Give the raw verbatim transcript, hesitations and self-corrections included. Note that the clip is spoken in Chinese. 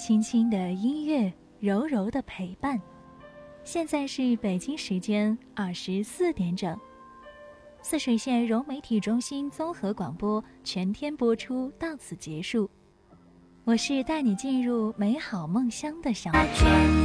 轻轻的音乐，柔柔的陪伴。现在是北京时间二十四点整，泗水县融媒体中心综合广播全天播出到此结束。我是带你进入美好梦乡的小主。